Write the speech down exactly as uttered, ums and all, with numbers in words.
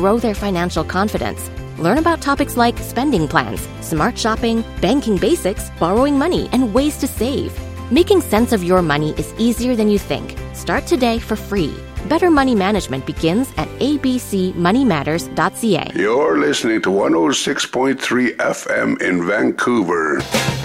grow their financial confidence. Learn about topics like spending plans, smart shopping, banking basics, borrowing money, and ways to save. Making sense of your money is easier than you think. Start today for free. Better money management begins at a b c money matters dot c a. You're listening to one oh six point three F M in Vancouver.